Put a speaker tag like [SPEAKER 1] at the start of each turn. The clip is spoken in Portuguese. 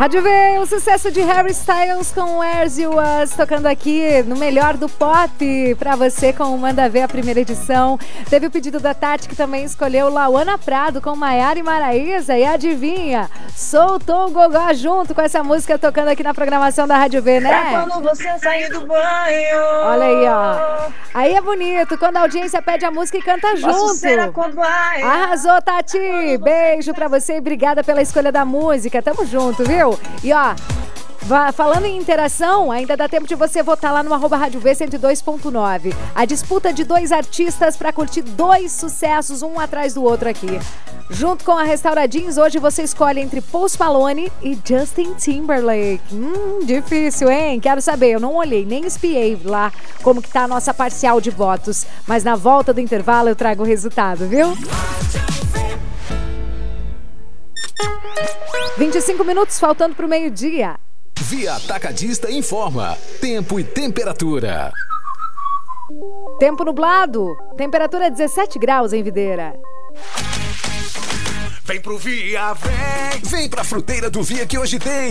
[SPEAKER 1] Rádio V, o sucesso de Harry Styles com Where's You Was, tocando aqui no melhor do pop pra você com o Manda Ver, a primeira edição. Teve o pedido da Tati, que também escolheu Lauana Prado com Maiara e Maraísa. E adivinha, soltou o gogó junto com essa música tocando aqui na programação da Rádio V, né?
[SPEAKER 2] É quando você sair do banho.
[SPEAKER 1] Olha aí, ó. Aí é bonito, quando a audiência pede a música e canta junto. Arrasou, Tati. Beijo pra você e obrigada pela escolha da música. Tamo junto, viu? E ó, falando em interação, ainda dá tempo de você votar lá no @Rádio V 102.9. A disputa de dois artistas para curtir dois sucessos, um atrás do outro aqui. Junto com a Restauradinhos, hoje você escolhe entre Post Malone e Justin Timberlake. Difícil, hein? Quero saber, eu não olhei, nem espiei lá como que tá a nossa parcial de votos. Mas na volta do intervalo eu trago o resultado, viu? 25 minutos faltando pro meio-dia.
[SPEAKER 3] Via Atacadista informa. Tempo e temperatura.
[SPEAKER 1] Tempo nublado. Temperatura 17 graus em Videira.
[SPEAKER 3] Vem pro Via, vem! Vem pra Fruteira do Via que hoje tem